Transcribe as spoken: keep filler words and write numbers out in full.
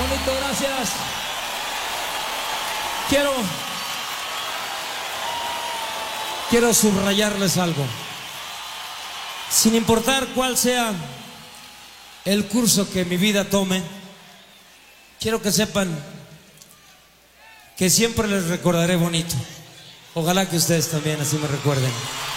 Bonito, gracias. Quiero, quiero subrayarles algo. Sin importar cuál sea el curso que mi vida tome, quiero que sepan que siempre les recordaré bonito. Ojalá que ustedes también así me recuerden.